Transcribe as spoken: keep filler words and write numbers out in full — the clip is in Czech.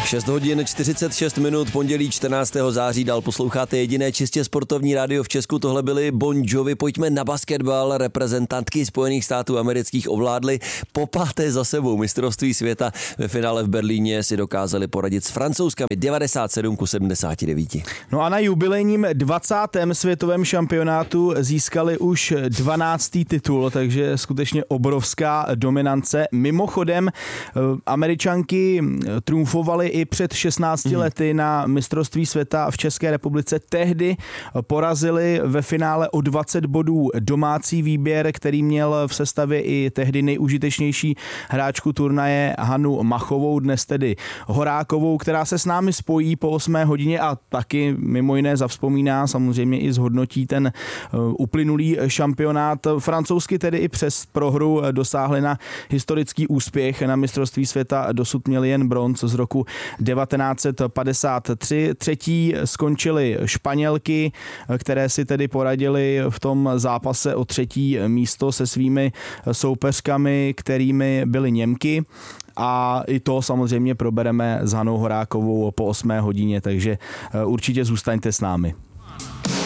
šest hodin čtyřicet šest minut, pondělí čtrnáctého září, dál posloucháte jediné čistě sportovní rádio v Česku, tohle byly Bon Jovi. Pojďme na basketbal, reprezentantky Spojených států amerických ovládly po páté za sebou mistrovství světa. Ve finále v Berlíně si dokázali poradit s Francouzkami devadesát sedm ku sedmdesáti devíti. No a na jubilejním dvacátém světovém šampionátu získali už dvanáctý titul, takže skutečně obrovská dominance. Mimochodem, Američanky triumfovaly i před šestnácti lety na mistrovství světa v České republice. Tehdy porazili ve finále o dvacet bodů domácí výběr, který měl v sestavě i tehdy nejužitečnější hráčku turnaje Hanu Machovou, dnes tedy Horákovou, která se s námi spojí po osmé hodině a taky mimo jiné zavzpomíná, samozřejmě i zhodnotí ten uplynulý šampionát. Francouzsky tedy i přes prohru dosáhly na historický úspěch. Na mistrovství světa dosud měli jen bronz z roku devatenáct set padesát tři. Třetí skončily Španělky, které si tedy poradily v tom zápase o třetí místo se svými soupeřkami, kterými byly Němky. A i to samozřejmě probereme s Hanou Horákovou po osmé hodině, takže určitě zůstaňte s námi.